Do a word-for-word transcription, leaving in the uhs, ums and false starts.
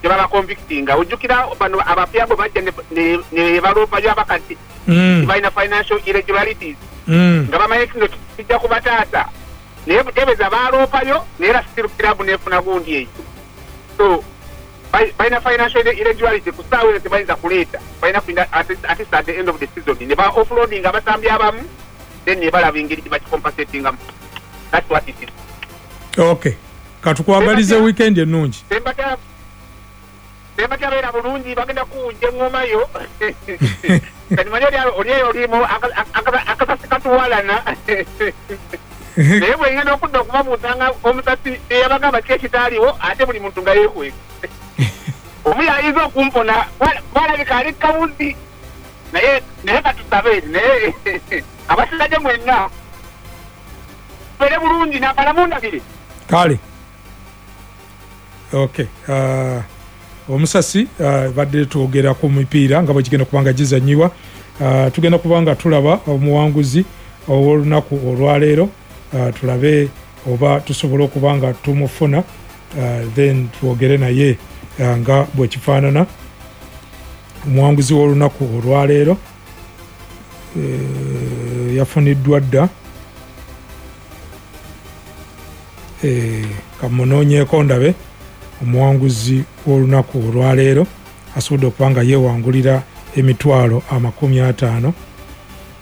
baba convictinga ujukira bano abapya bo bajja ne ne balopa yo abakati mm. baina financial irregularities mm. ngaba mayekino kijja kubatata ne butebeza balopa yo nera still club nefuna gundi eyo so baina financial irregularities kusawe ne bainza kuleta baina kwinda at least at the end of the season ne ba offloading abasambi abamu then ne bala bingiri kiba compensating am. That's what it is. Okay, katukwagalize weekend ennungi. Sembata sembata bera bulungi bagenda kujja ngoma yo. Kani manyo ya oliye olimo akasikatuwalana. Newe ngene okudde okuba mutanga omusasi eyabagamba kyekitaliwo ate buli muntu nga yekwe. Omuya ayinza okumpona balabika ali kawuzi naye naye katusabe naye abasajja mwenna bere bulungi napalamundagire kale. Okay, uh, omusasi uh, badde twogera ku mipiira nga bwekigenda kubanga gizanyiwa. Uh, tugenda kubanga tulaba omuwanguzi ow'olunaku olwaleero, uh, tulabe oba tusobola okubanga tumufuna, uh, then twogere naye uh, nga bwekifaanana. Omuwanguzi w'olunaku olwaleero uh, yafuniddwa dda. Eh, kamunoonyeeko ndabe omuwanguzi w'olunaku olwaleero asobodde okuba nga yeewangulira emitwalo amakumi ataano